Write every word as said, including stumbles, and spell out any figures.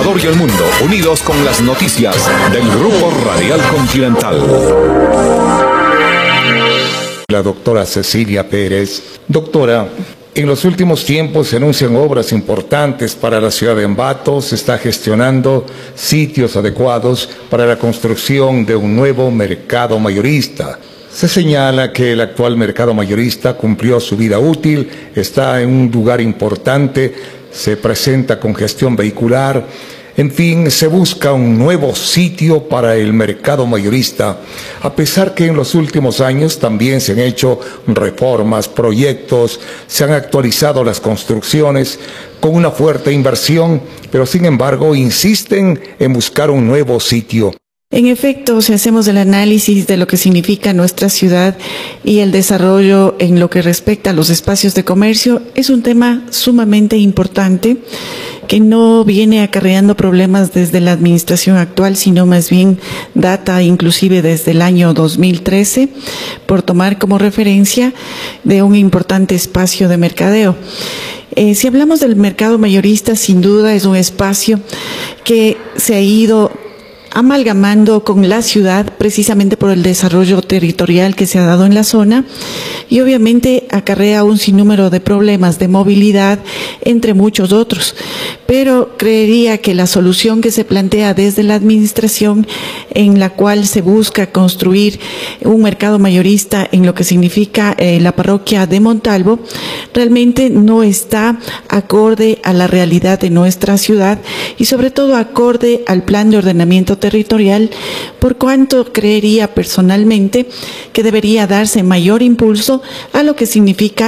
Ecuador y el mundo, unidos con las noticias del Grupo Radial Continental. La doctora Cecilia Pérez. Doctora, en los últimos tiempos se anuncian obras importantes para la ciudad de Ambato. Se está gestionando sitios adecuados para la construcción de un nuevo mercado mayorista. Se señala que el actual mercado mayorista cumplió su vida útil, está en un lugar importante, se presenta congestión vehicular. En fin, se busca un nuevo sitio para el mercado mayorista, a pesar que en los últimos años también se han hecho reformas, proyectos, se han actualizado las construcciones con una fuerte inversión, pero sin embargo insisten en buscar un nuevo sitio. En efecto, si hacemos el análisis de lo que significa nuestra ciudad y el desarrollo en lo que respecta a los espacios de comercio, es un tema sumamente importante que no viene acarreando problemas desde la administración actual, sino más bien data inclusive desde el año dos mil trece, por tomar como referencia de un importante espacio de mercadeo. Eh, si hablamos del mercado mayorista, sin duda es un espacio que se ha ido amalgamando con la ciudad precisamente por el desarrollo territorial que se ha dado en la zona y obviamente acarrea un sinnúmero de problemas de movilidad entre muchos otros, pero creería que la solución que se plantea desde la administración, en la cual se busca construir un mercado mayorista en lo que significa eh, la parroquia de Montalvo, realmente no está acorde a la realidad de nuestra ciudad y sobre todo acorde al plan de ordenamiento territorial, por cuanto creería personalmente que debería darse mayor impulso a lo que significa